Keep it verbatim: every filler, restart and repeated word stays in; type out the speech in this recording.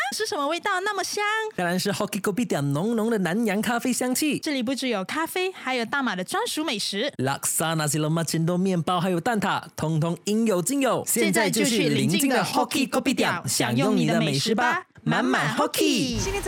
是什么味道那么香？ 当然是 Hoki Kopitiam 浓浓的南洋咖啡香气。 这里不只有咖啡，还有大马的专属美食。 Laksa Nasi Lemak Cendol 面包还有蛋挞，通通应有尽有。 现在就去邻近的 Hoki Kopitiam 享用你的美食吧，满满 Hoki。 现在